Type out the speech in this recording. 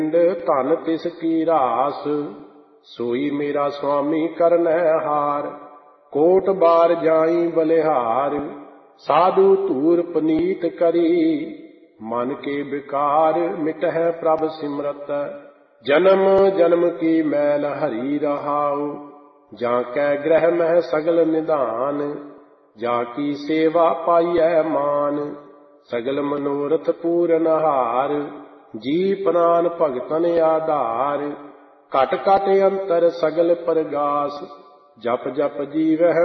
ਧਨ ਤਿਸ ਕੀ ਰਾਸ, ਸੋਈ ਮੇਰਾ ਸੁਆਮੀ ਕਰਨੈ ਹਾਰ। ਕੋਟ ਬਾਰ ਜਾਈ ਬਲਿਹਾਰ, ਸਾਧੂ ਧੂਰ ਪਨੀਤ ਕਰੀ। ਮਨ ਕੇ ਵਿਕਾਰ ਮਿਟਹਿ ਪ੍ਰਭ ਸਿਮਰਤ, ਜਨਮ ਜਨਮ ਕੀ ਮੈਲ ਹਰੀ ਰਹਾਉ। ਜਾਂ ਕੈ ਗ੍ਰਹਿ ਮਹਿ ਸਗਲ ਨਿਧਾਨ, ਜਾਂ ਕੀ ਸੇਵਾ ਪਾਈਐ ਮਾਨ। ਸਗਲ ਮਨੋਰਥ ਪੂਰਨ ਹਾਰ, ਜੀ ਪ੍ਰਾਨ ਭਗਤਨ ਆਧਾਰ। ਘਟ ਘਟ ਅੰਤਰ ਸਗਲ ਪਰਗਾਸ, ਜਪ ਜਪ ਜੀਵਹਿ